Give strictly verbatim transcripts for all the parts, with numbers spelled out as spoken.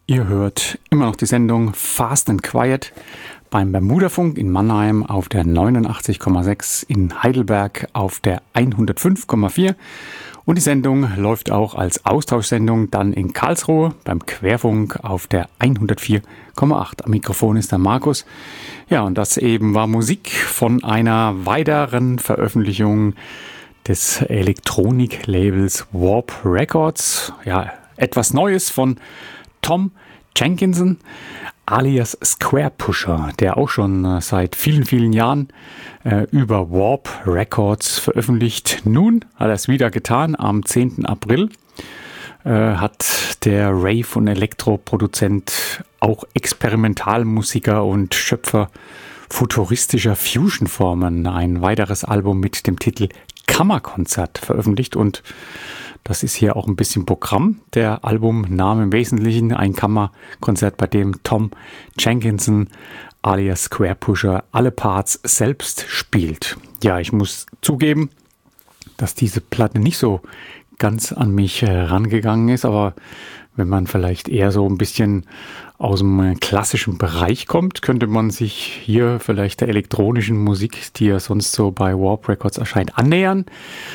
Ihr hört immer noch die Sendung Fast and Quiet beim Bermudafunk in Mannheim auf der neunundachtzig Komma sechs, in Heidelberg auf der hundertfünf Komma vier. Und die Sendung läuft auch als Austauschsendung dann in Karlsruhe beim Querfunk auf der hundertvier Komma acht. Am Mikrofon ist der Markus. Ja, und das eben war Musik von einer weiteren Veröffentlichung des Elektroniklabels Warp Records. Ja, etwas Neues von Tom Jenkinson alias Square Pusher, der auch schon seit vielen, vielen Jahren äh, über Warp Records veröffentlicht. Nun hat er es wieder getan. Am zehnten April äh, hat der Rave- und Elektroproduzent, auch Experimentalmusiker und Schöpfer futuristischer Fusion-Formen ein weiteres Album mit dem Titel Kammerkonzert veröffentlicht, und das ist hier auch ein bisschen Programm. Der Albumname im Wesentlichen ein Kammerkonzert, bei dem Tom Jenkinson alias Square Pusher alle Parts selbst spielt. Ja, ich muss zugeben, dass diese Platte nicht so ganz an mich herangegangen ist, aber wenn man vielleicht eher so ein bisschen aus dem klassischen Bereich kommt, könnte man sich hier vielleicht der elektronischen Musik, die ja sonst so bei Warp Records erscheint, annähern.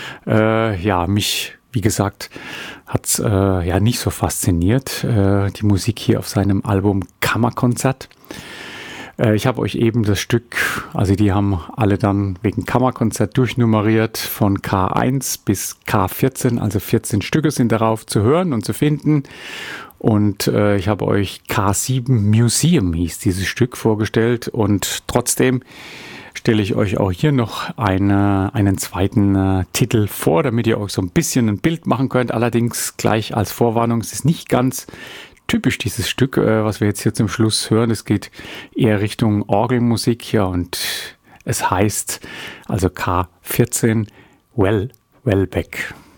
Äh, ja, mich Wie gesagt, hat es äh, ja nicht so fasziniert, äh, die Musik hier auf seinem Album Kammerkonzert. Äh, ich habe euch eben das Stück, also die haben alle dann wegen Kammerkonzert durchnummeriert, von K eins bis K vierzehn, also vierzehn Stücke sind darauf zu hören und zu finden. Und äh, ich habe euch K sieben Museum hieß dieses Stück vorgestellt, und trotzdem stelle ich euch auch hier noch eine, einen zweiten äh, Titel vor, damit ihr euch so ein bisschen ein Bild machen könnt. Allerdings gleich als Vorwarnung, es ist nicht ganz typisch dieses Stück, äh, was wir jetzt hier zum Schluss hören. Es geht eher Richtung Orgelmusik, ja, und es heißt also K vierzehn Well, Welbeck.